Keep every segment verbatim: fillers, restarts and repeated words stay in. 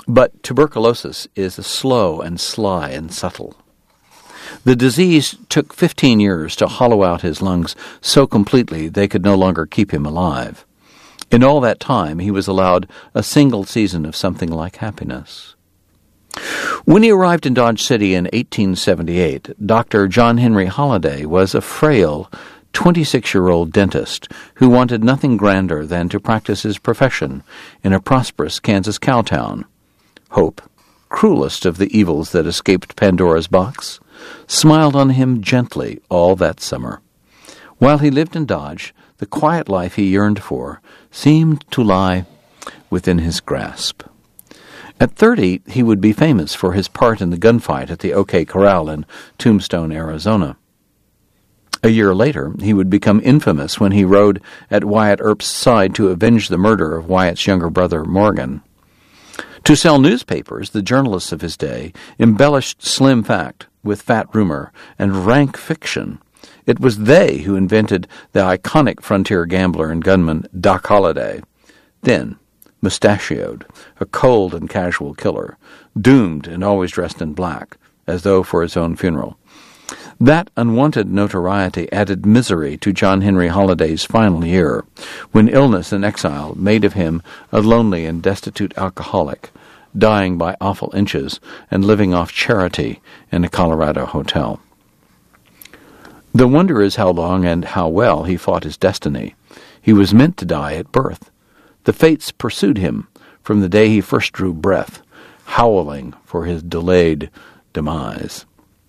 But tuberculosis is slow and sly and subtle. The disease took fifteen years to hollow out his lungs so completely they could no longer keep him alive. In all that time, he was allowed a single season of something like happiness. When he arrived in Dodge City in eighteen seventy-eight, Doctor John Henry Holliday was a frail, twenty-six-year-old dentist who wanted nothing grander than to practice his profession in a prosperous Kansas cow town. Hope, cruelest of the evils that escaped Pandora's box, smiled on him gently all that summer. While he lived in Dodge, the quiet life he yearned for seemed to lie within his grasp. At thirty, he would be famous for his part in the gunfight at the OK Corral in Tombstone, Arizona. A year later, he would become infamous when he rode at Wyatt Earp's side to avenge the murder of Wyatt's younger brother, Morgan. To sell newspapers, the journalists of his day embellished slim fact with fat rumor and rank fiction. It was they who invented the iconic frontier gambler and gunman Doc Holliday, thin, mustachioed, a cold and casual killer, doomed and always dressed in black, as though for his own funeral. That unwanted notoriety added misery to John Henry Holliday's final year, when illness and exile made of him a lonely and destitute alcoholic, dying by awful inches and living off charity in a Colorado hotel. The wonder is how long and how well he fought his destiny. He was meant to die at birth. The fates pursued him from the day he first drew breath, howling for his delayed demise.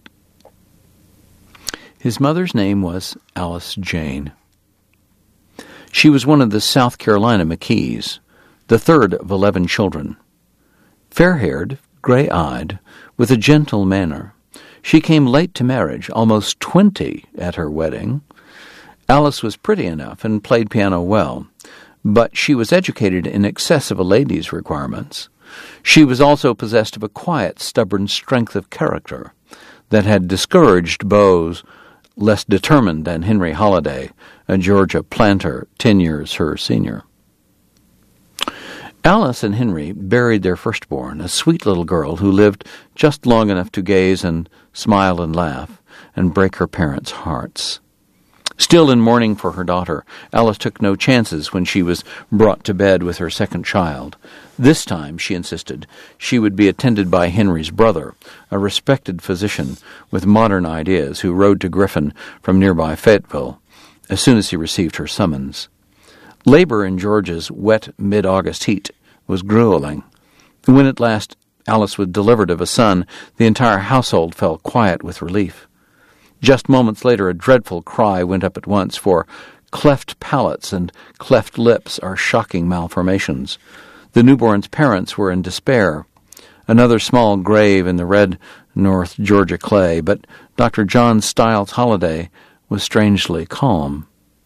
His mother's name was Alice Jane. She was one of the South Carolina McKees, the third of eleven children. Fair-haired, gray-eyed, with a gentle manner, she came late to marriage, almost twenty at her wedding. Alice was pretty enough and played piano well, but she was educated in excess of a lady's requirements. She was also possessed of a quiet, stubborn strength of character that had discouraged beaux less determined than Henry Holliday, a Georgia planter ten years her senior. Alice and Henry buried their firstborn, a sweet little girl who lived just long enough to gaze and smile and laugh and break her parents' hearts. Still in mourning for her daughter, Alice took no chances when she was brought to bed with her second child. This time, she insisted, she would be attended by Henry's brother, a respected physician with modern ideas who rode to Griffin from nearby Fayetteville as soon as he received her summons. Labor in Georgia's wet mid-August heat was grueling. When at last Alice was delivered of a son, the entire household fell quiet with relief. Just moments later, a dreadful cry went up at once, for cleft palates and cleft lips are shocking malformations. The newborn's parents were in despair. Another small grave in the red North Georgia clay, but Doctor John Stiles Holliday was strangely calm.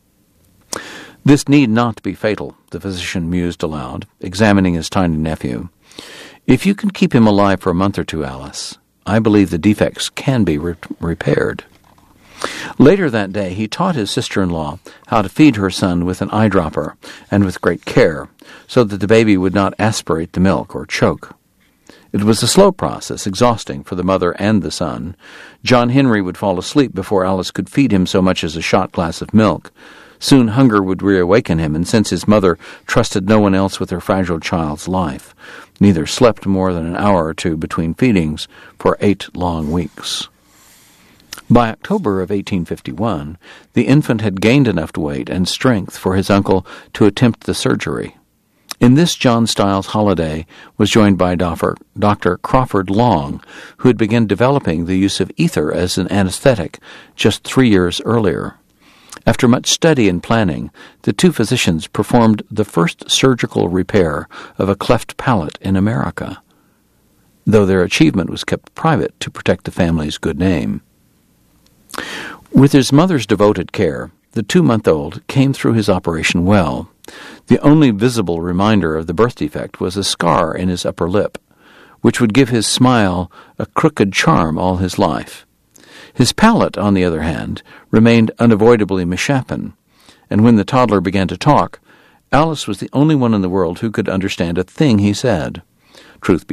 This need not be fatal, the physician mused aloud, examining his tiny nephew. If you can keep him alive for a month or two, Alice, I believe the defects can be re- repaired. Later that day, he taught his sister-in-law how to feed her son with an eyedropper and with great care, so that the baby would not aspirate the milk or choke. It was a slow process, exhausting for the mother and the son. John Henry would fall asleep before Alice could feed him so much as a shot glass of milk. Soon hunger would reawaken him, and since his mother trusted no one else with her fragile child's life, neither slept more than an hour or two between feedings for eight long weeks. By October of eighteen fifty-one, the infant had gained enough weight and strength for his uncle to attempt the surgery. In this, John Stiles Holliday was joined by Doctor Crawford Long, who had begun developing the use of ether as an anesthetic just three years earlier. After much study and planning, the two physicians performed the first surgical repair of a cleft palate in America, though their achievement was kept private to protect the family's good name. With his mother's devoted care, the two-month-old came through his operation well. The only visible reminder of the birth defect was a scar in his upper lip, which would give his smile a crooked charm all his life. His palate, on the other hand, remained unavoidably misshapen, and when the toddler began to talk, Alice was the only one in the world who could understand a thing he said. Truth be